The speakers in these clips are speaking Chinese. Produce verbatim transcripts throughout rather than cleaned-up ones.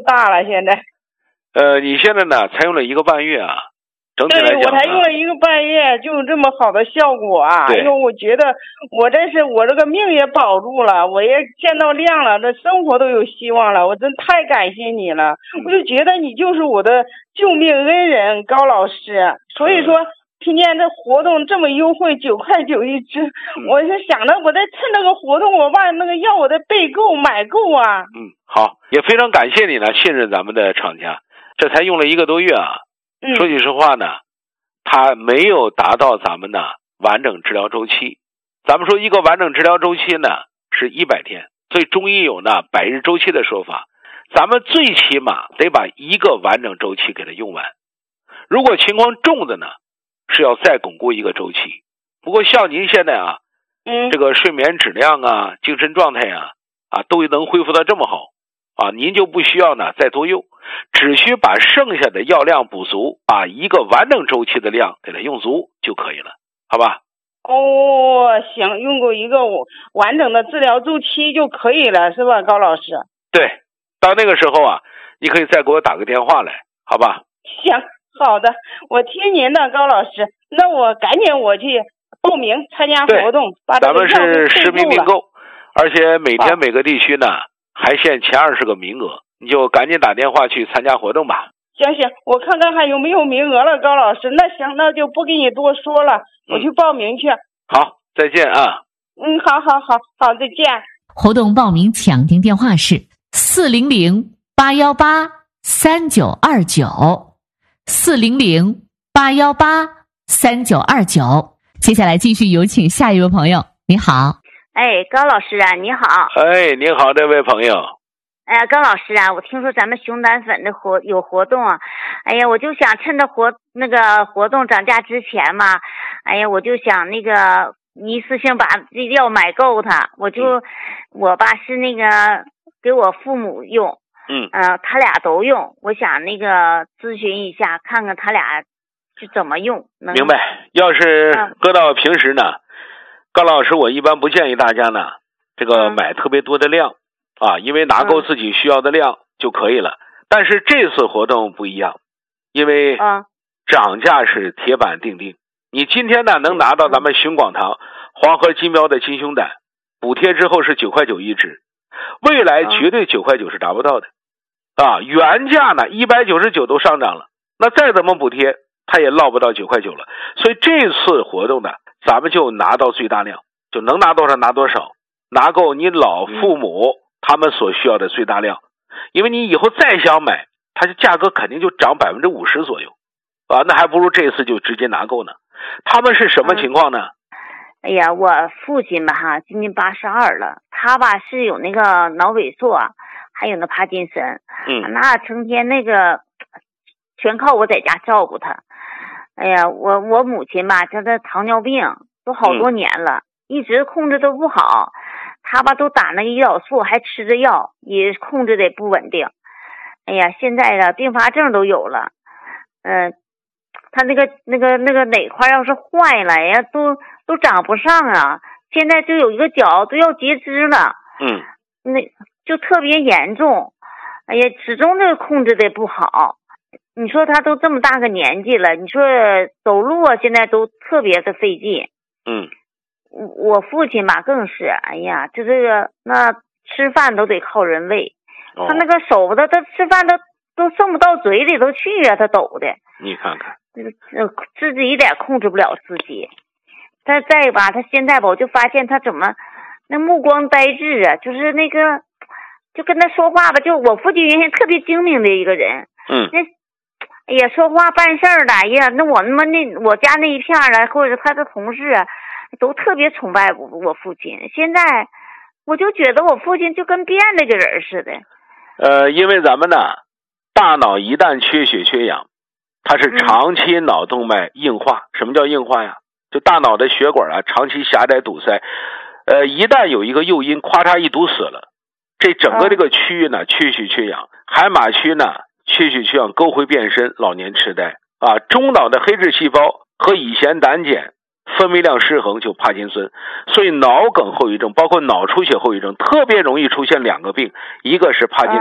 大了，现在。 呃，你现在呢，才用了一个半月啊，整体来讲， 对，我才用了一个半月，就有这么好的效果啊！哎呦，我觉得我这是我这个命也保住了，我也见到亮了，这生活都有希望了，我真太感谢你了！我就觉得你就是我的救命恩人，高老师。所以说，听见这活动这么优惠，九块九一支，我是想着我在趁这个活动，我把那个药我在备购买购啊。 嗯，好，也非常感谢你呢，信任咱们的厂家，这才用了一个多月啊。 嗯、 说句实话呢，它没有达到咱们的完整治疗周期。咱们说一个完整治疗周期呢是一百天，所以中医有呢百日周期的说法。咱们最起码得把一个完整周期给它用完。如果情况重的呢，是要再巩固一个周期。不过像您现在啊， 嗯， 这个睡眠质量啊、精神状态啊，啊都能恢复到这么好啊，您就不需要呢再多用。只需把剩下的药量补足，把一个完整周期的量给它用足就可以了，好吧？ 哦，行，用过一个完整的治疗周期就可以了，是吧，高老师？ 对，到那个时候啊，你可以再给我打个电话来，好吧？ 行，好的，我听您的，高老师。那我赶紧我去报名参加活动，把咱们是实名订购，而且每天每个地区呢还限前二十个名额。你就赶紧打电话去参加活动吧。 行行，我看看还有没有名额了，高老师。那行，那就不跟你多说了，我去报名去。 嗯、好，再见啊。 嗯，好好好好，再见。 活动报名抢订电话是四零零八幺八三九二九，四零零八幺八三九二九。接下来继续有请下一位朋友。你好。 哎，高老师啊，你好。 哎，你好，这位朋友。 哎呀，高老师啊，我听说咱们熊胆粉的活有活动啊，哎呀，我就想趁着活那个活动涨价之前嘛，哎呀，我就想那个一次性把这药买够它，我就、嗯、我吧是那个给我父母用， 嗯， 呃，他俩都用，我想那个咨询一下，看看他俩是怎么用。能明白？要是搁到平时呢，嗯、高老师我一般不建议大家呢这个买特别多的量。嗯啊，因为拿够自己需要的量就可以了。嗯、但是这次活动不一样，因为涨价是铁板钉钉。你今天呢能拿到咱们熊广堂黄河金标的金熊胆，补贴之后是九块九一支，未来绝对九块九是达不到的。啊，原价呢一百九十九都上涨了，那再怎么补贴，它也落不到九块九了。所以这次活动呢，咱们就拿到最大量，就能拿多少拿多少，拿够你老父母。嗯他们所需要的最大量，因为你以后再想买，它的价格肯定就涨百分之五十左右，啊，那还不如这次就直接拿够呢。他们是什么情况呢？ 嗯、哎呀，我父亲吧哈，今年八十二了，他吧是有那个脑萎缩，还有那帕金森， 嗯， 那成天那个全靠我在家照顾他。哎呀，我我母亲吧，她的糖尿病都好多年了，嗯、一直控制都不好。他吧都打那个胰岛素，还吃着药，也控制的不稳定。哎呀，现在的并发症都有了。嗯、呃，他那个那个那个哪块要是坏了呀，都都长不上啊。现在就有一个脚都要截肢了。 嗯， 那就特别严重。哎呀，始终这个控制的不好。你说他都这么大个年纪了，你说走路啊，现在都特别的费劲。 嗯。 我父亲吧更是，哎呀，就这个那吃饭都得靠人喂， 哦、 他那个手他他吃饭都都送不到嘴里头去啊，他抖的。 你看看， 呃，自己一点控制不了自己。他再吧，他现在吧，我就发现他怎么那目光呆滞啊，就是那个就跟他说话吧，就我父亲原先特别精明的一个人， 嗯， 那哎呀说话办事儿的，哎呀，那我他妈那我家那一片啊，或者他的同事啊。都特别崇拜我我父亲，现在我就觉得我父亲就跟变了个人似的。 呃，因为咱们呢，大脑一旦缺血缺氧，它是长期脑动脉硬化。嗯、什么叫硬化呀？就大脑的血管啊，长期狭窄堵塞。呃，一旦有一个诱因，咔嚓一堵死了，这整个这个区域呢，缺血缺氧，海马区呢，缺血缺氧，沟回变深，老年痴呆啊，中脑的黑质细胞和乙酰胆碱。分泌量失衡就帕金森，所以脑梗后遗症包括脑出血后遗症特别容易出现两个病，一个是帕金森，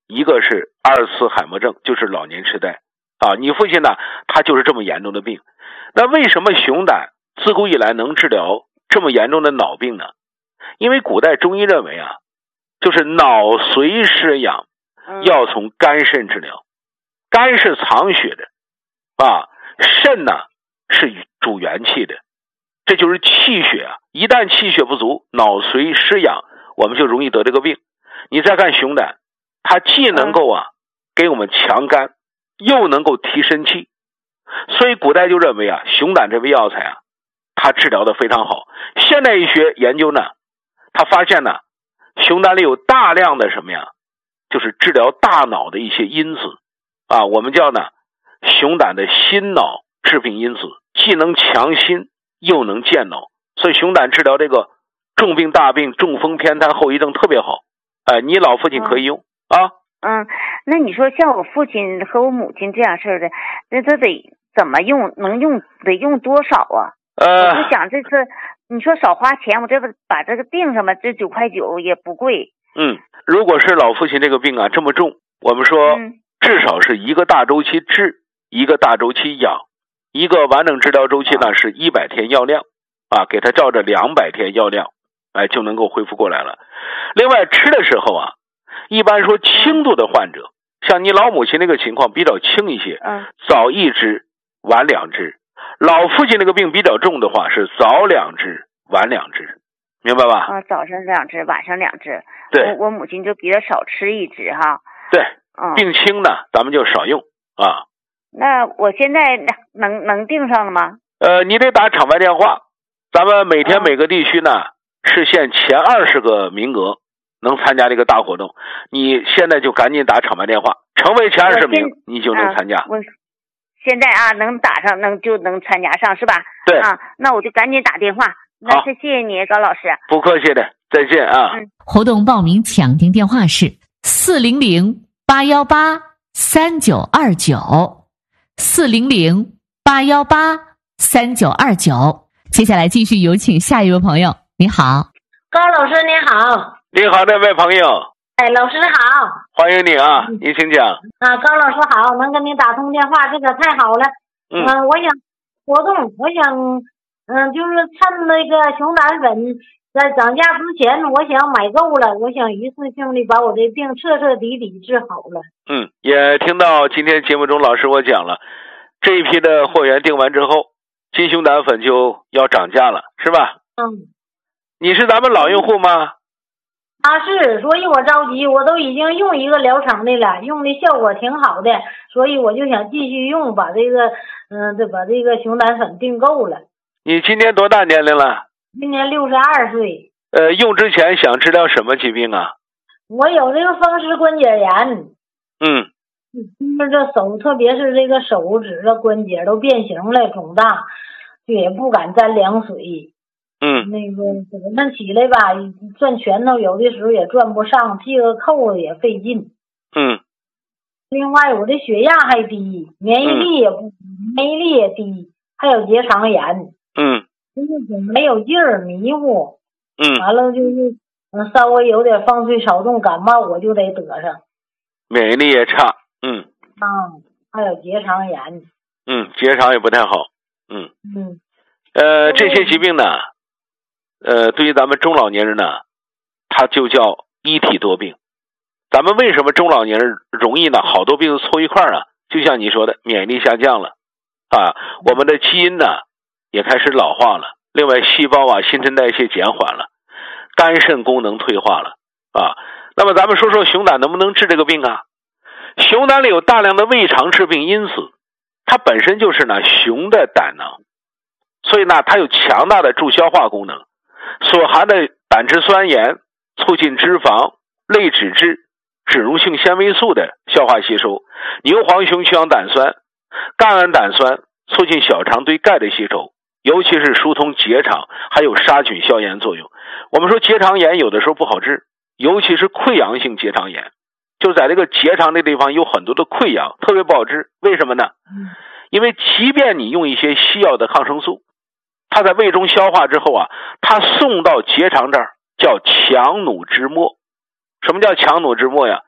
一个是阿尔茨海默症，就是老年痴呆啊。你父亲呢，他就是这么严重的病。那为什么熊胆自古以来能治疗这么严重的脑病呢？因为古代中医认为啊，就是脑髓失养要从肝肾治疗。肝是藏血的啊，肾呢是主元气的，这就是气血啊。一旦气血不足，脑髓失养，我们就容易得这个病。你再看熊胆，它既能够啊给我们强肝，又能够提神气，所以古代就认为啊，熊胆这味药材啊，它治疗的非常好。现代医学研究呢，他发现呢，熊胆里有大量的什么呀，就是治疗大脑的一些因子啊，我们叫呢熊胆的心脑致病因子，既能强心又能健脑，所以熊胆治疗这个重病大病、中风偏瘫后遗症特别好。哎、呃，你老父亲可以用、嗯、啊。 嗯，那你说像我父亲和我母亲这样式的，那这得怎么用？能用得用多少啊？ 呃， 我就想这次你说少花钱，我这不把这个订上吧，这九块九也不贵。 嗯，如果是老父亲这个病啊这么重，我们说、嗯、至少是一个大周期治，一个大周期养，一个完整治疗周期呢、啊、是一百天药量啊，给他照着两百天药量，哎，就能够恢复过来了。另外吃的时候啊，一般说轻度的患者，像你老母亲那个情况比较轻一些， 嗯， 早一支晚两支。老父亲那个病比较重的话，是早两支晚两支，明白吧？ 啊，早上两支，晚上两支。 对， 我我母亲就比较少吃一支哈。 对， 嗯， 病轻呢，咱们就少用啊。 那我现在能能订上了吗？ 呃，你得打场外电话，咱们每天每个地区呢、嗯、是限前二十个名额能参加这个大活动，你现在就赶紧打场外电话，成为前二十名你就能参加。 啊、我现在啊能打上，能就能参加上是吧？ 对啊，那我就赶紧打电话。那是谢谢你高老师。 不客气的，再见啊。 嗯、活动报名抢订电话是四零零八幺八三九二九，四零零八幺八三九二九。接下来继续有请下一位朋友。你好， 高老师你好。 你好，这位朋友。 哎，老师好， 欢迎你啊， 嗯、 你请讲。 啊，高老师好，能跟你打通电话，这个太好了。 嗯， 呃、我想活动，我想，嗯、呃，就是趁那个熊胆粉在涨价之前，我想买够了，我想一次性的把我这病彻彻底底治好了。 嗯，也听到今天节目中老师我讲了，这一批的货源订完之后，金熊胆粉就要涨价了，是吧？ 嗯。 你是咱们老用户吗？ 啊，是，所以我着急，我都已经用一个疗程的了，用的效果挺好的，所以我就想继续用，把这个，嗯、呃，把这个熊胆粉订够了。 你今年多大年龄了？ 今年六十二岁。 呃，用之前想治疗什么疾病啊？ 我有这个风湿关节炎。 嗯。 就是这手，特别是这个手指的关节都变形了，肿大，就也不敢沾凉水。 嗯， 那个早上起来吧，转拳头有的时候也转不上，系个扣子也费劲。 嗯。 另外，我的血压还低，免疫力也不，嗯、免疫力也低，还有结肠炎。 嗯。 就是总没有劲儿，迷糊。 嗯。 完了就是，嗯，稍微有点风吹草动，感冒我就得得上。 免疫力也差。嗯。 啊，还有结肠炎。 嗯，结肠也不太好。嗯。 嗯。 呃，这些疾病呢？呃，对于咱们中老年人呢，它就叫一体多病。咱们为什么中老年人容易呢？好多病凑一块儿啊，就像你说的，免疫力下降了啊，我们的基因呢也开始老化了，另外细胞啊新陈代谢减缓了，肝肾功能退化了啊。那么咱们说说熊胆能不能治这个病啊？熊胆里有大量的胃肠致病因子，它本身就是呢熊的胆囊，所以呢它有强大的助消化功能。所含的胆汁酸盐促进脂肪、类脂质、脂溶性纤维素的消化吸收，牛黄熊去氧胆酸、甘氨胆酸促进小肠对钙的吸收，尤其是疏通结肠，还有杀菌消炎作用。我们说结肠炎有的时候不好治，尤其是溃疡性结肠炎，就在这个结肠的地方有很多的溃疡，特别不好治。为什么呢？因为即便你用一些西药的抗生素，它在胃中消化之后啊，它送到结肠这儿叫强弩之末。什么叫强弩之末呀？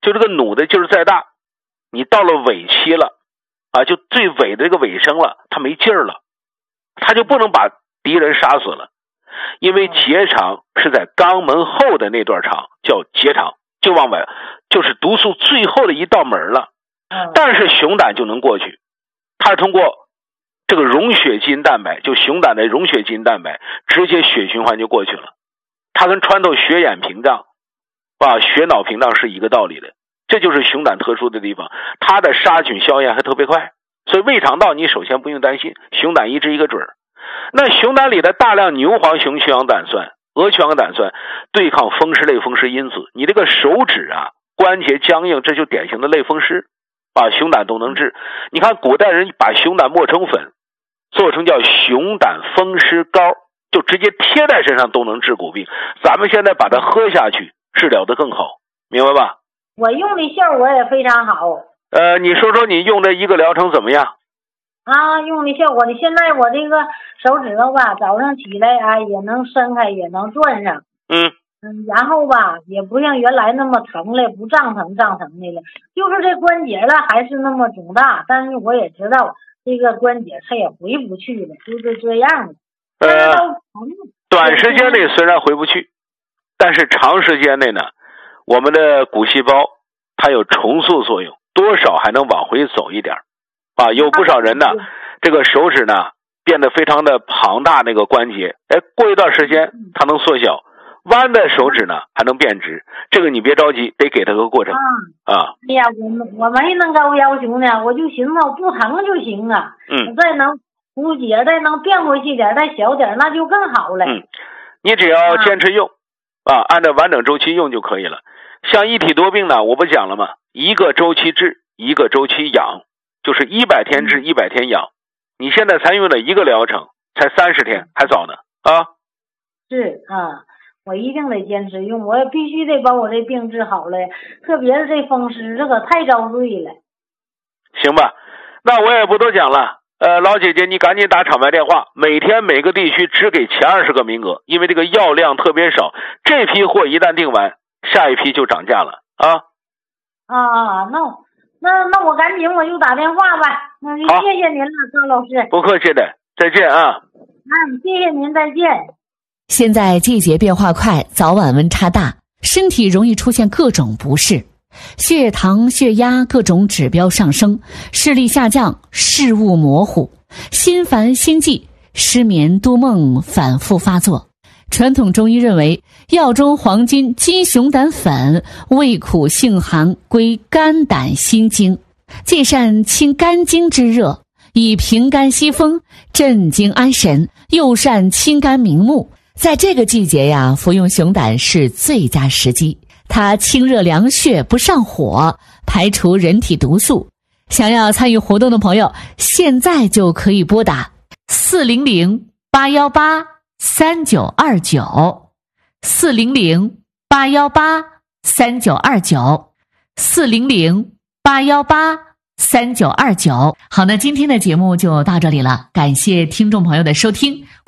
就这个弩的劲儿再大，你到了尾期了啊，就最尾的这个尾声了，它没劲儿了，它就不能把敌人杀死了。因为结肠是在肛门后的那段肠，叫结肠，就往外，就是毒素最后的一道门了。但是熊胆就能过去，它是通过这个溶血基因蛋白，就熊胆的溶血基因蛋白，直接血循环就过去了。它跟穿透血眼屏障啊、血脑屏障是一个道理的。这就是熊胆特殊的地方，它的杀菌消炎还特别快。所以胃肠道你首先不用担心，熊胆一治一个准儿。那熊胆里的大量牛黄熊曲氧胆酸、鹅曲氧胆酸对抗风湿类风湿因子，你这个手指啊关节僵硬，这就典型的类风湿啊，熊胆都能治。你看古代人把熊胆磨成粉，做成叫熊胆风湿膏，就直接贴在身上都能治骨病。咱们现在把它喝下去，治疗的更好，明白吧？ 我用的效果也非常好。 呃，你说说你用的一个疗程怎么样？ 啊，用的效果的，现在我这个手指头吧，早上起来啊也能伸开，也能转上。 嗯嗯，然后吧也不像原来那么疼了，不胀疼胀疼的了，就是这关节了还是那么肿大，但是我也知道这个关节它也回不去了，就是这样的。 呃，短时间内虽然回不去，但是长时间内呢，我们的骨细胞它有重塑作用，多少还能往回走一点啊。有不少人呢，这个手指呢变得非常的庞大，那个关节，哎，过一段时间它能缩小，弯的手指呢还能变直，这个你别着急，得给它个过程啊。啊哎呀，我我没那高要求呢，我就寻思不疼就行啊。 嗯， 再能骨节再能变回去点，再小点，那就更好了。 嗯，你只要坚持用啊，按照完整周期用就可以了。像一体多病呢，我不讲了吗？一个周期治，一个周期养，就是一百天治，一百天养。你现在才用了一个疗程，才三十天，还早呢啊。 是啊，我一定得坚持用，我也必须得把我这病治好了，特别是这风湿，这可太遭罪了。 行吧，那我也不多讲了。呃，老姐姐，你赶紧打场外电话，每天每个地区只给前二十个名额，因为这个药量特别少，这批货一旦订完，下一批就涨价了啊。 啊啊，那那那我赶紧我就打电话吧。那就谢谢您了，高老师。 不客气的，再见啊。 嗯，谢谢您，再见。 现在季节变化快，早晚温差大，身体容易出现各种不适。血糖、血压各种指标上升，视力下降，视物模糊，心烦心悸，失眠多梦反复发作。传统中医认为，药中黄金鸡熊胆粉味苦性寒，归肝胆心经，既善清肝经之热，以平肝息风，镇惊安神，又善清肝明目。在这个季节呀，服用熊胆是最佳时机。它清热凉血，不上火，排除人体毒素。想要参与活动的朋友，现在就可以拨打四零零八幺八三九二九，四零零八幺八三九二九，四零零八幺八三九二九。好，那今天的节目就到这里了，感谢听众朋友的收听。